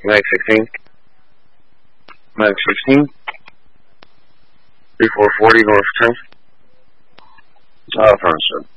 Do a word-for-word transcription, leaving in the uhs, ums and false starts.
Mag sixteen. Mag sixteen. three four forty north turn. Uh, front, sir.